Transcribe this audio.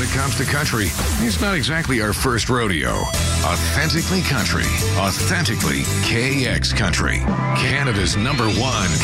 it comes to country, it's not exactly our first rodeo. Authentically country. Authentically KX Country. Canada's #1